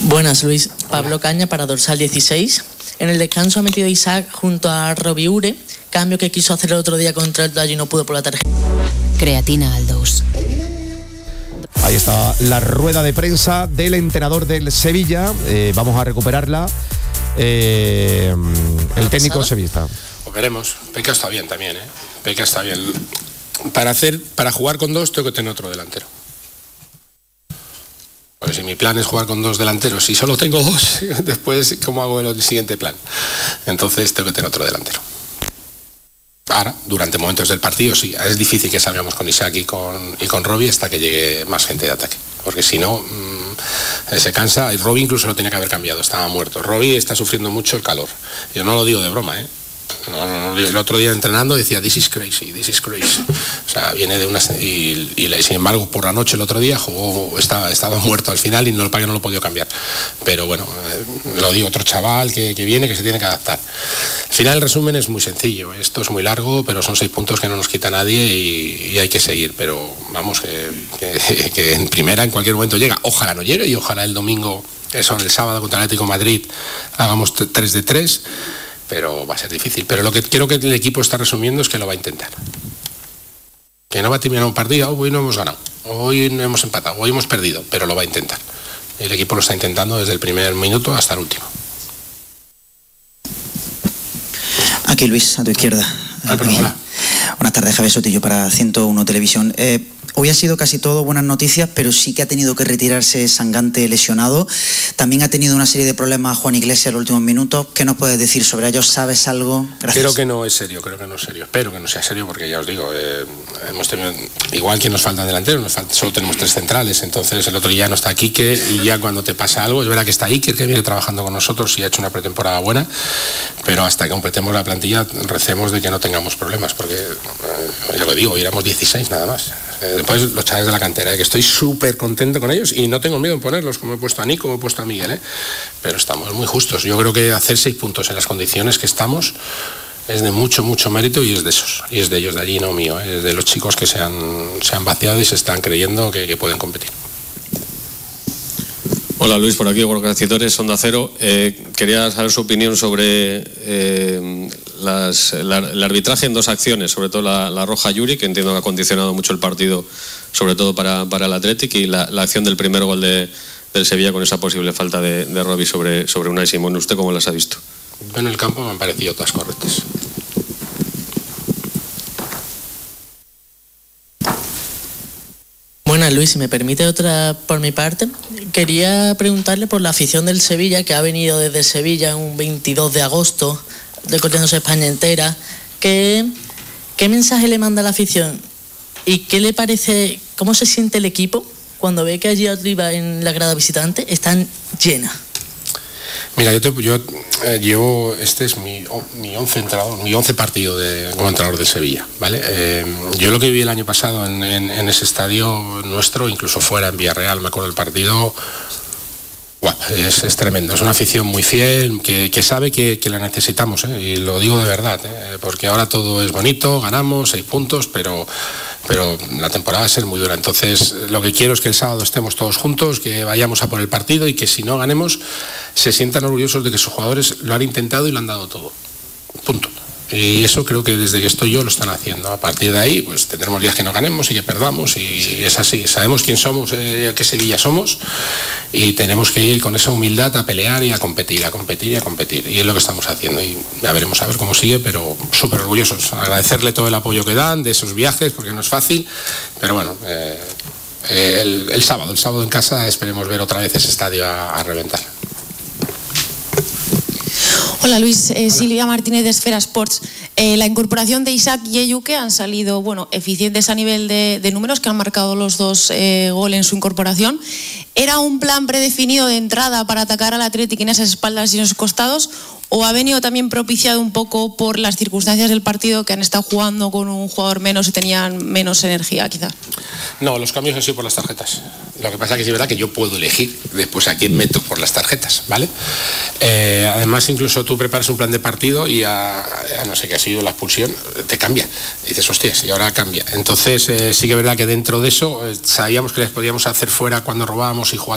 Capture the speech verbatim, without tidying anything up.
Buenas, Luis. Pablo Caña para dorsal dieciséis. En el descanso ha metido Isaac junto a Robbie Ure, cambio que quiso hacer el otro día contra el Rayo y no pudo por la tarjeta. Creatina Aldous. Ahí está la rueda de prensa del entrenador del Sevilla. Eh, vamos a recuperarla. Eh, el técnico sevillista. Pues veremos. Peca está bien también, ¿eh? Peca está bien. Para hacer, para jugar con dos tengo que tener otro delantero. Porque si mi plan es jugar con dos delanteros y solo tengo dos, después ¿cómo hago el siguiente plan? Entonces tengo que tener otro delantero. Ahora, durante momentos del partido, sí, es difícil que salgamos con Isaac y con, y con Robbie hasta que llegue más gente de ataque. Porque si no, mmm, se cansa. Y Robbie incluso lo tenía que haber cambiado, estaba muerto. Robbie está sufriendo mucho el calor. Yo no lo digo de broma, ¿eh? No, no, no, el otro día entrenando decía this is crazy, this is crazy. O sea, viene de una y, y sin embargo por la noche el otro día jugó, estaba, estaba muerto al final y no, el padre no lo podía cambiar. Pero bueno, eh, lo digo, otro chaval que, que viene que se tiene que adaptar. Al final el resumen es muy sencillo, esto es muy largo, pero son seis puntos que no nos quita nadie y, y hay que seguir. Pero vamos, que, que, que en primera en cualquier momento llega, ojalá no llegue y ojalá el domingo, eso el sábado contra el Atlético de Madrid, hagamos tres de tres. Pero va a ser difícil. Pero lo que creo que el equipo está resumiendo es que lo va a intentar. Que no va a terminar un partido, hoy no hemos ganado, hoy no hemos empatado, hoy hemos perdido, pero lo va a intentar. El equipo lo está intentando desde el primer minuto hasta el último. Aquí Luis, a tu izquierda. Ah, pero hola. Buenas tardes, Javier Sotillo para ciento uno Televisión. Eh, hoy ha sido casi todo buenas noticias, pero sí que ha tenido que retirarse Sangante lesionado. También ha tenido una serie de problemas Juan Iglesias en los últimos minutos. ¿Qué nos puedes decir sobre ellos? ¿Sabes algo? Gracias. Creo que no es serio, creo que no es serio. Espero que no sea serio porque ya os digo, eh, hemos tenido, igual que nos faltan delanteros, nos falta, solo tenemos tres centrales. Entonces el otro día no está Quique y ya cuando te pasa algo, es verdad que está Iker, que viene trabajando con nosotros y ha hecho una pretemporada buena, pero hasta que completemos la plantilla recemos de que no tengamos problemas porque, eh, ya lo digo, iremos dieciséis nada más. Eh, después los chavales de la cantera, eh, que estoy súper contento con ellos y no tengo miedo en ponerlos, como he puesto a Nico, como he puesto a Miguel, eh, pero estamos muy justos. Yo creo que hacer seis puntos en las condiciones que estamos es de mucho, mucho mérito y es de esos, y es de ellos, de allí, no mío, eh, es de los chicos que se han, se han vaciado y se están creyendo que, que pueden competir. Hola Luis, por aquí, Guarcacitores, Onda Cero. Eh, quería saber su opinión sobre eh, las, la, el arbitraje en dos acciones, sobre todo la, la roja Yuri, que entiendo que ha condicionado mucho el partido, sobre todo para, para el Athletic, y la, la acción del primer gol de, del Sevilla con esa posible falta de, de Robbie sobre, sobre Unai Simón. ¿Usted cómo las ha visto? En el campo me han parecido todas correctas. Buenas, Luis, si me permite otra por mi parte, quería preguntarle por la afición del Sevilla, que ha venido desde Sevilla un veintidós de agosto, recorriéndose España entera. ¿Qué, qué mensaje le manda a la afición? ¿Y qué le parece, cómo se siente el equipo cuando ve que allí arriba en la grada visitante están llena? Mira, yo, te, yo eh, llevo, este es mi, mi once entrenador, mi once partido de, como entrenador de Sevilla, ¿vale? Eh, yo lo que vi el año pasado en, en, en ese estadio nuestro, incluso fuera en Villarreal, me acuerdo del partido, wow, es, es tremendo, es una afición muy fiel, que, que sabe que, que la necesitamos, ¿eh? Y lo digo de verdad, ¿eh? Porque ahora todo es bonito, ganamos, seis puntos, pero... pero la temporada va a ser muy dura. Entonces lo que quiero es que el sábado estemos todos juntos, que vayamos a por el partido y que si no ganemos se sientan orgullosos de que sus jugadores lo han intentado y lo han dado todo, punto. Y eso creo que desde que estoy yo lo están haciendo. A partir de ahí pues tendremos días que no ganemos y que perdamos y es así, sabemos quién somos, eh, qué Sevilla somos y tenemos que ir con esa humildad a pelear y a competir, a competir y a competir y es lo que estamos haciendo y ya veremos a ver cómo sigue, pero súper orgullosos, agradecerle todo el apoyo que dan de esos viajes porque no es fácil, pero bueno, eh, eh, el, el sábado, el sábado en casa esperemos ver otra vez ese estadio a, a reventar. Hola Luis, eh, Hola. Silvia Martínez de Esfera Sports. Eh, la incorporación de Isaac y Eyuke han salido, bueno, eficientes a nivel de, de números, que han marcado los dos eh, goles en su incorporación. ¿Era un plan predefinido de entrada para atacar al Athletic en esas espaldas y en esos costados? ¿O ha venido también propiciado un poco por las circunstancias del partido, que han estado jugando con un jugador menos y tenían menos energía quizá? No, los cambios han sido por las tarjetas. Lo que pasa es que sí es verdad que yo puedo elegir después a quién meto por las tarjetas, ¿vale? Eh, además, incluso tú preparas un plan de partido y a, a no sé qué ha sido la expulsión, te cambia. Y dices, hostias, y ahora cambia. Entonces, eh, sí que es verdad que dentro de eso eh, sabíamos que les podíamos hacer fuera cuando robábamos y jugábamos